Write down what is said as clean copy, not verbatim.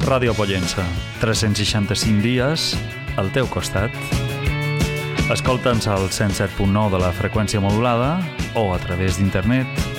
Ràdio Pollença, 365 dies al teu costat. Escolta'ns al 107.9 de la freqüència modulada o a través d'internet